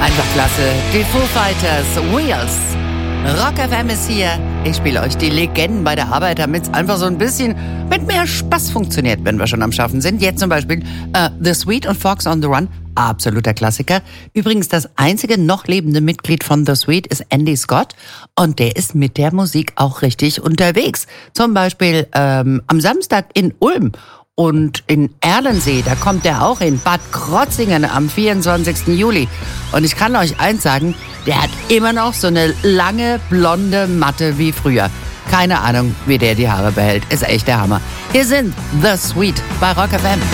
Einfach klasse. Die Foo Fighters, Wheels. Rock FM ist hier. Ich spiele euch die Legenden bei der Arbeit, damit es einfach so ein bisschen mit mehr Spaß funktioniert, wenn wir schon am Schaffen sind. Jetzt zum Beispiel The Sweet und Fox on the Run. Absoluter Klassiker. Übrigens, das einzige noch lebende Mitglied von The Sweet ist Andy Scott. Und der ist mit der Musik auch richtig unterwegs. Zum Beispiel am Samstag in Ulm. Und in Erlensee, da kommt er auch in Bad Krotzingen am 24. Juli. Und ich kann euch eins sagen, der hat immer noch so eine lange, blonde Matte wie früher. Keine Ahnung, wie der die Haare behält. Ist echt der Hammer. Hier sind The Sweet bei Rock FM.